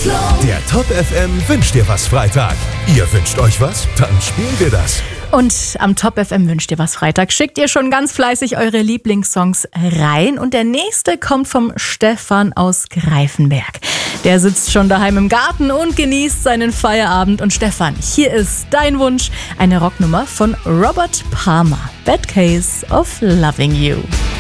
Der Top FM wünscht dir was Freitag. Ihr wünscht euch was? Dann spielen wir das. Und am Top FM wünscht ihr was Freitag. Schickt ihr schon ganz fleißig eure Lieblingssongs rein. Und der nächste kommt vom Stefan aus Greifenberg. Der sitzt schon daheim im Garten und genießt seinen Feierabend. Und Stefan, hier ist dein Wunsch. Eine Rocknummer von Robert Palmer. Bad Case of Loving You.